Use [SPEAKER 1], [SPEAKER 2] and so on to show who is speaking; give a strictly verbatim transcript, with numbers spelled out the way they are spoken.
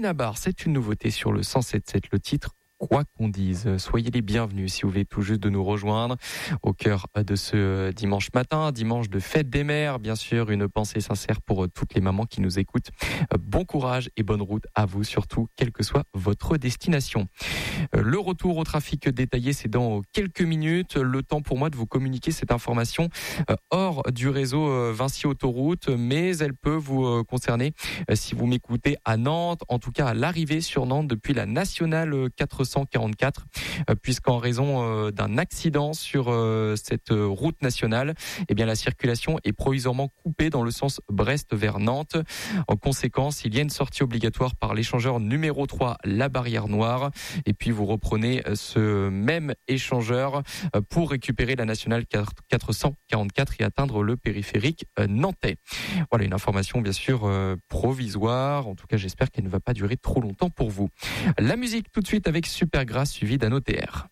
[SPEAKER 1] Benabar, c'est une nouveauté sur le cent sept sept, le titre Quoi qu'on dise. Soyez les bienvenus si vous voulez tout juste de nous rejoindre au cœur de ce dimanche matin, dimanche de fête des mères. Bien sûr, une pensée sincère pour toutes les mamans qui nous écoutent. Bon courage et bonne route à vous surtout, quelle que soit votre destination. Le retour au trafic détaillé, c'est dans quelques minutes. Le temps pour moi de vous communiquer cette information hors du réseau Vinci Autoroute, mais elle peut vous concerner si vous m'écoutez à Nantes, en tout cas à l'arrivée sur Nantes depuis la nationale quatre cent quarante-quatre, puisqu'en raison d'un accident sur cette route nationale, eh bien la circulation est provisoirement coupée dans le sens Brest vers Nantes. En conséquence, il y a une sortie obligatoire par l'échangeur numéro trois, la barrière noire, et puis vous reprenez ce même échangeur pour récupérer la nationale quatre cent quarante-quatre et atteindre le périphérique nantais. Voilà une information bien sûr provisoire, en tout cas j'espère qu'elle ne va pas durer trop longtemps pour vous. La musique tout de suite avec Supergrass suivi d'Anno T R.